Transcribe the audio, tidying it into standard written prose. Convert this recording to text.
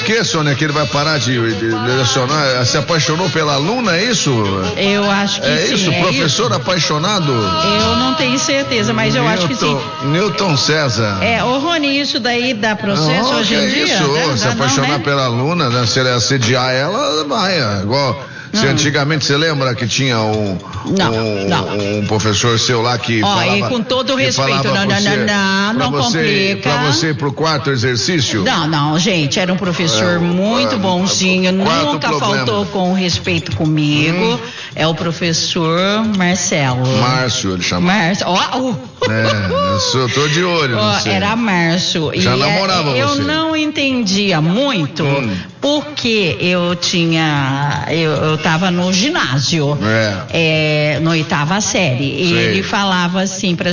que, Sônia, que ele vai parar de lecionar? Se apaixonou pela aluna, é isso? Eu acho que sim. É isso, professor apaixonado? Eu não tenho certeza, mas eu acho que sim. Newton César. Ô Rony, isso daí dá processo hoje em dia? Isso, se apaixonar pela aluna, né? Se ele assediar ela, vai, igual... Se antigamente, você lembra que tinha um professor seu lá que falava... e com todo respeito, não complica. Pra você ir pro quarto exercício? Não, gente, era um professor muito bonzinho, nunca faltou com respeito comigo. É o professor Marcelo. Márcio, ele chama. Márcio, eu tô de olho, não sei. Era Márcio. Já namorava você? Eu não entendia muito, porque eu tava no ginásio, na 8ª série, e ele falava assim pra